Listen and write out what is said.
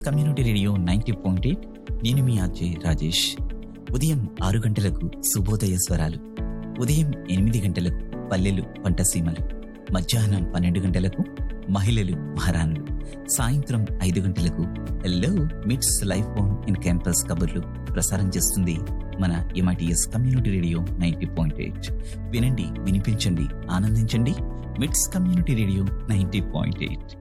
Community radio 90.8. నేను మీ RJ Rajesh. ఉదయం 6 గంటలకు శుభోదయ స్వరాలు, ఉదయం 8 గంటలకు పల్లెలు పంటసీమలు, మధ్యాహ్నం 12 గంటలకు మహిళలు మహారాణులు, సాయంత్రం 5 గంటలకు హెల్లో మిట్స్ లైఫ్ ఆన్ ఇన్ క్యాంపస్ కబుర్లు ప్రసారం చేస్తుంది మన ఎంఐటిఎస్ కమ్యూనిటీ రేడియో 90.8. వినండి, వినిపించండి, ఆనందించండి. మిట్స్ కమ్యూనిటీ రేడియో 90.8.